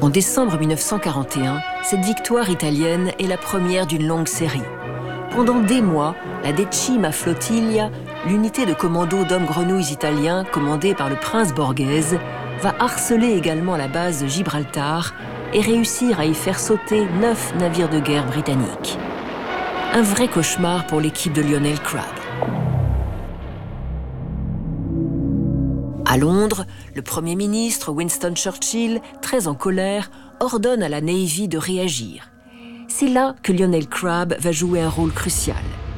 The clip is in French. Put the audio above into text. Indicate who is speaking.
Speaker 1: En décembre 1941, cette victoire italienne est la première d'une longue série. Pendant des mois, la Decima Flottiglia, l'unité de commando d'hommes-grenouilles italiens commandée par le prince Borghese, va harceler également la base de Gibraltar et réussir à y faire sauter 9 navires de guerre britanniques. Un vrai cauchemar pour l'équipe de Lionel Crabb. À Londres, le Premier ministre Winston Churchill, très en colère, ordonne à la Navy de réagir. C'est là que Lionel Crabb va jouer un rôle crucial.